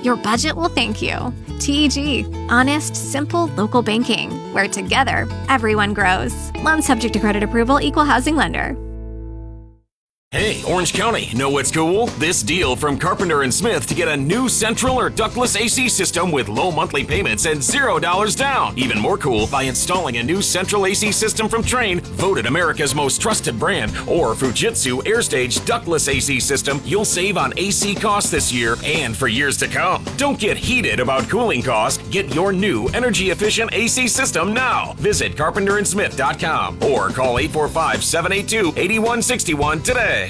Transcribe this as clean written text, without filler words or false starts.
Your budget will thank you. TEG, honest, simple, local banking, where together, everyone grows. Loan subject to credit approval, equal housing lender. Hey, Orange County, know what's cool? This deal from Carpenter & Smith to get a new central or ductless AC system with low monthly payments and $0 down. Even more cool, by installing a new central AC system from Trane, voted America's most trusted brand, or Fujitsu AirStage ductless AC system, you'll save on AC costs this year and for years to come. Don't get heated about cooling costs. Get your new energy-efficient AC system now. Visit carpenterandsmith.com or call 845-782-8161 today.